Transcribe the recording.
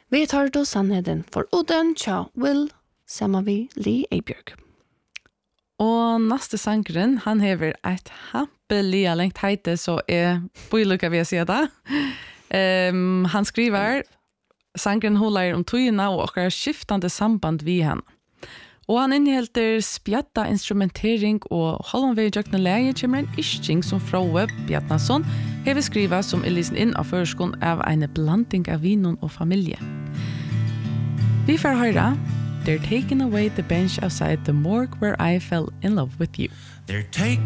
Vi tar då sannheten for Oden, tja, Will, sammen vi Lee Eibjørg. Og neste sangren, han hever et hampelig lengt heite, så bøylukka vil jeg si det. Han skriver, sangren holder om tøyene og okkar skiftande samband vi henne. Og han innehelter spjatta instrumentering og halvanvei jøkne leie kommer en isching som Froe Bjarnason hever skriva som lisen inn av førskån av en blanding av vinon og familie. Vi får høre They're taking away the bench outside the morgue where I fell in love with you. They're taking